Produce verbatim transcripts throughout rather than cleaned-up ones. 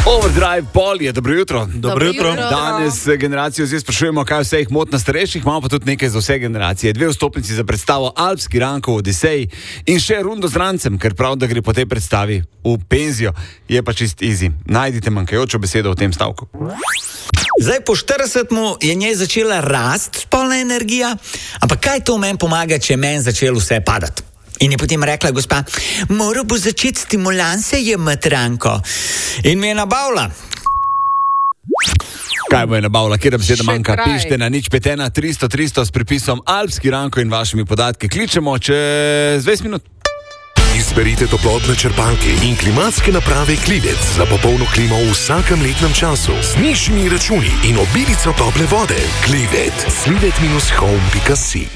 Overdrive Pol je, dobro jutro. Dobro jutro. Danes generacijo zdaj sprašujemo, kaj vse jih moti na starejših, imamo pa tudi nekaj za vse generacije. Dve vstopnici za predstavo Alpski Rankov Odisej in še rundo z rancem, ker prav, da gre po tej predstavi v penzijo. Je pa čist easy. Najdite manjkajočo besedo v tem stavku. Zdaj po štiridesetmu je njej začela rast spolna energija, ampak kaj to meni pomaga, če meni začelo vse padati? In je potem rekla gospa, moral bo začeti stimulanse jemati, Ranko. In mi je nabavila. Kaj bo je nabavila? Kjer beseda manjka? kraj. Pišite na nič pet ena tristo tristo s pripisom Alpski Ranko in vašimi podatki. Kličemo čez dvajset minut. Izberite toplotne črpalke in klimatske naprave Klivec za popolno klimo v vsakem letnem času. Z nižjimi računi in obilico tople vode. Klivec. Slivet minus home pika si.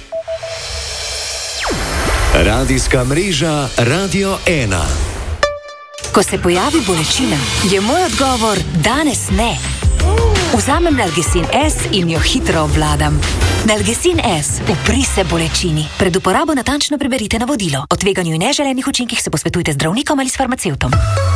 Radijska mreža Radio ena. Ko se pojavi bolečina, je moj odgovor danes ne. Vzamem Nalgecin S in jo hitro obvladam. Nalgecin S, upri se bolečini. Pred uporabo natančno preberite navodilo. O tveganju in neželenih učinkih se posvetujte z zdravnikom ali s farmacevtom.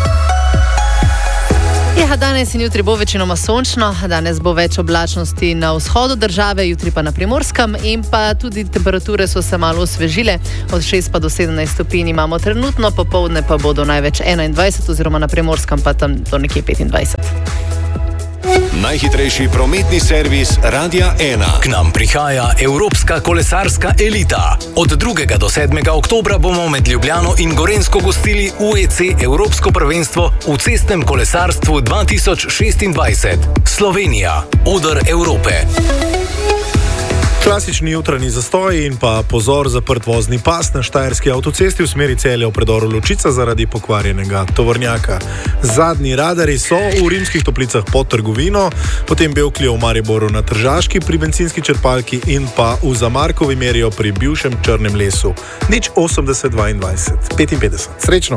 Ja, danes in jutri bo večinoma sončno, danes bo več oblačnosti na vzhodu države, jutri pa na Primorskem in pa tudi temperature so se malo osvežile, od šest pa do sedemnajst stopinj imamo trenutno, popoldne pa bodo največ enaindvajset oziroma na Primorskem pa tam do nekje petindvajset. Najhitrejši prometni servis Radia ena. K nam prihaja Evropska kolesarska elita. Od drugega do sedmega oktobra bomo med Ljubljano in Gorenjsko gostili U E C Evropsko prvenstvo v cestnem kolesarstvu dva tisoč šestindvajset. Slovenija, oder Evrope. Klasični jutranji zastoj in pa pozor zaprt vozni pas na štajerski avtocesti v smeri Celja v predoru Ločica zaradi pokvarjenega tovornjaka. Zadnji radari so v Rimskih Toplicah pod trgovino, potem Bevklija v Mariboru na Tržaški pri bencinski črpalki in pa v Zamarkovi merijo pri bivšem Črnem lesu. Nič osemdeset dvaindvajset petinpetdeset. Srečno!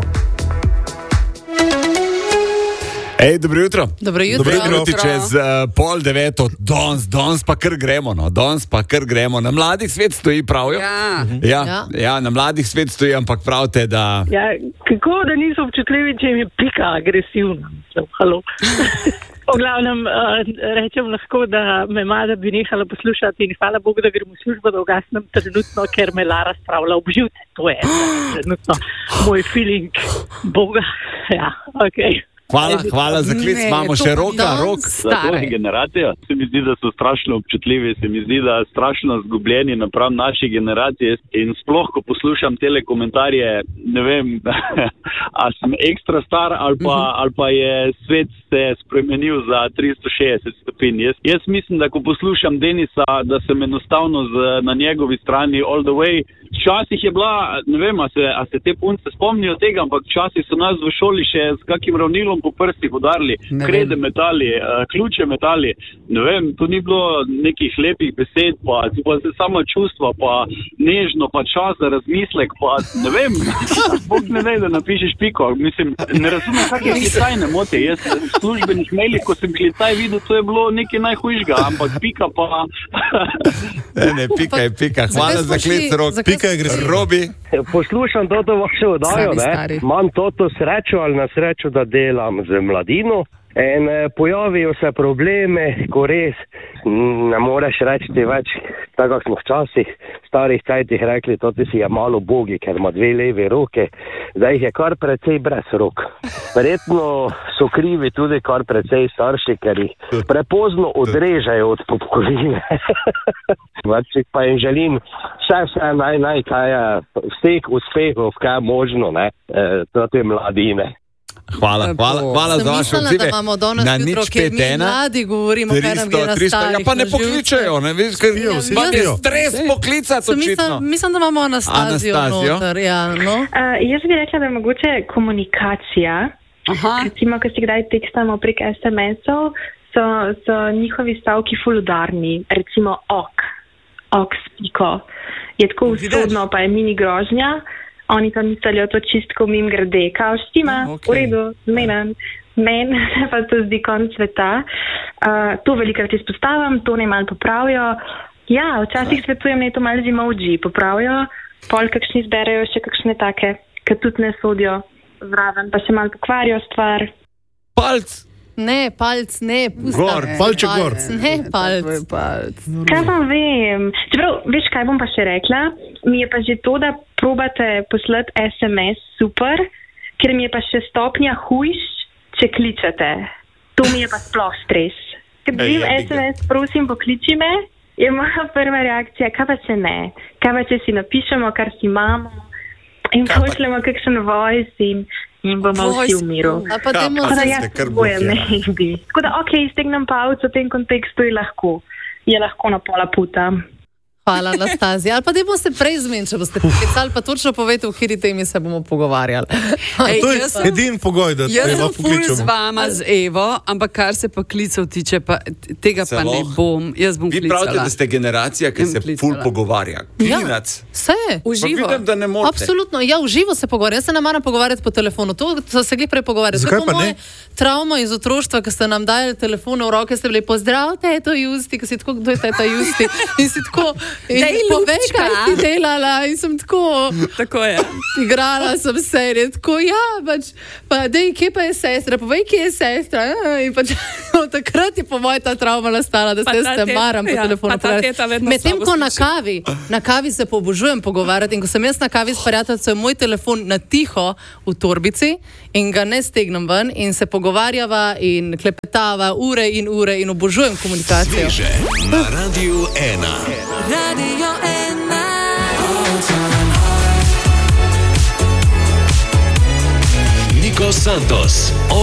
Ej, dobro jutro. Dobro jutro. Dobro jutro. Čez uh, pol deveto, danes, danes pa kar gremo, no, danes pa kar gremo. Na mladih svet stoji, pravijo. Ja. Ja, Ja. ja, na mladih svet stoji, ampak pravite, da... Ja, kako da niso občutljivi, če jim je pika agresivna. Mislim, halo. V glavnem, uh, rečem lahko, da me ima, da bi nehala poslušati in hvala Bogu, da grem v službo, da ugasnem trenutno, ker me Lara spravlja ob živce. To je trenutno moj feeling Boga. Ja, okej. Okay. Hvala, hvala za klic, Ne, imamo to še pa roka, danes rok. Za tvojo stare. generacijo se mi zdi, da so strašno občutljivi, se mi zdi, da strašno zgubljeni napram naši generaciji in sploh, ko poslušam tele komentarje, ne vem, a sem ekstra star ali pa, uh-huh. ali pa je svet se spremenil za tristo šestdeset stopinj. Jaz, jaz mislim, da ko poslušam Denisa, da sem enostavno z, na njegovi strani all the way. Včasih je bila, ne vem, a se, a se te punce spomnijo tega, ampak včasih so nas v šoli še s kakim ravnilom po prstih udarili, krede metali, uh, ključe metali, ne vem, to ni bilo nekih lepih besed, pa, pa se samo čustva, pa nežno, pa čas za razmislek, pa ne vem, Bog ne ve, da napišeš piko, mislim, ne razumem, kak je klicaj ne mote, jaz v službenih mailih, ko sem klicaj videl, to je bilo nekaj najhujšega, ampak pika pa... Ne, ne, pika je pika, hvala za klic, rok. Pika je agresivna. Robi. Poslušam toto vašo oddajo, Sami ne. stari. Imam toto srečo ali na srečo, da delam z mladino. In eh, pojavijo se probleme, ko res m, ne moreš reči več, tako kako smo včasih v starih cajtih rekli, to si je malo bogi, ker ima dve levi roke, zdaj jih je kar precej brez rok. Verjetno so krivi tudi kar precej starši, ker jih prepozno odrežejo od popkovine. Pa jim želim vse, vse naj, naj, kaj je, vseh uspehov, kaj je možno, ne, eh, to te mladine. Hvala, hvala, hvala za vaše Sem odzive. mislila, da imamo danes Na jutro, nič ker pet mi ena, mladi govorimo, kaj nam gre na tristo, tristo, starih. ja, pa ne na živce. pokličejo, ne veš, ker vsi imam je spijo. stres poklicati Sem očitno. Mislim, mislim, da imamo Anastazijo Anastazijo? noter, ja, no. Uh, jaz bi rekla, da je mogoče komunikacija. Aha. Recimo, ko si kdaj tekstamo prek es em esov, so, so njihovi stavki fuludarni. Recimo ok, ok s piko. Je tako usodno, pa je mini grožnja. Oni pa mislijo to čistko mim grede. Kao štima, Okay. v redu, zmenen. Meni se pa to zdi konc sveta. Uh, to velikrat izpostavim, to ne malo popravijo. Ja, včasih svetujem, ne to malo z emoji popravijo, pol kakšni zberejo še kakšne take, ki tudi ne sodijo zraven, pa se malo pokvarijo stvar. Palc, Ne, palc, ne, pusti. Gor, palček gor. Ne, palc. palc. Kaj vam vem? Čeprav, veš, kaj bom pa še rekla? Mi je pa že to, da probate poslati es em es super, ker mi je pa še stopnja hujš, če kličete. To mi je pa sploh stres. Ker dobim es em es, prosim, pokliči me, je moja prva reakcija, kaj pa če ne? Kaj pa če si napišemo, kar si imamo in pošljemo kakšen voice in... in bomo vsi v miru. Pa dajmo da jaz bojem, ne bi. Tako da, ok, iztegnem palc v tem kontekstu je lahko. Je lahko na pola puta. Hvala, Anastazija. Ali pa dajmo se prej zmeniti, če boste poklicali, pa točno povejte, v kateri temi se bomo pogovarjali. Ej, to je edini pogoj, da jaz Evo sem ful z vama z Evo, ampak kar se pa klicev tiče, pa tega pa ne bom. Jaz bom Vi klicala. pravite, da ste generacija, ki se ful pogovarja. Klinac. Ja, se. Uživo. Vidim, da ne morate. Absolutno, ja, uživo se pogovarjam. Jaz se ne maram pogovarjati po telefonu. To so se gli prej pogovarjati. Zakaj pa ne? Trauma iz otroštva, ko ste nam dali telefone v roke, ste bili pozdrav, teto Justi, ko si tako, kdo je teta Justi? In si tako, in povej, kaj si delala, in sem tako, tako je. Igrala sem se, in je tako, ja, pač, pa dej, kje pa je sestra, povej, kje je sestra, in pač, od takrat je po moje ta trauma nastala, da se jaz te maram po ja, telefonu pogovarjati. Medtem, ko na kavi, na kavi se pobožujem pogovarjati, in ko sem jaz na kavi s prijateljcem, je moj telefon na tiho v torbici in ga ne stegnem ven in se pogovarjava in klepetava ure in ure in obožujem komunikacijo. Sveže na Radiu ena. Radio ena. Niko Santos.